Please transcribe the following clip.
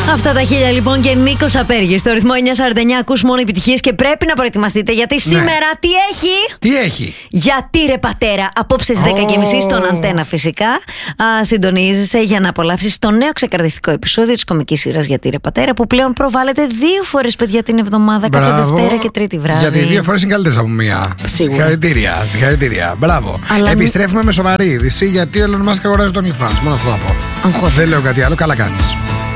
Αυτά τα χίλια λοιπόν και Νίκος Απέργης. Στο ρυθμό 949 ακούς μόνο επιτυχίες και πρέπει να προετοιμαστείτε γιατί σήμερα τι έχει? Τι έχει? Γιατί ρε πατέρα, απόψε στις 10:30 στον Αντένα φυσικά. Συντονίζεσαι για να απολαύσεις το νέο ξεκαρδιστικό επεισόδιο της κομικής σειράς Γιατί ρε πατέρα, που πλέον προβάλλεται 2 φορές παιδιά την εβδομάδα, κάθε Δευτέρα και Τρίτη βράδυ. Γιατί 2 φορές είναι καλύτερες από μία. Συγχαρητήρια. Μπράβο. Αλλά επιστρέφουμε με σοβαρή είδηση γιατί ο Elon Musk αγοράζει τον OnlyFans. Μόνο αυτό θα πω. Αγχώθηκα. Δεν λέω κάτι άλλο, καλά κάνεις.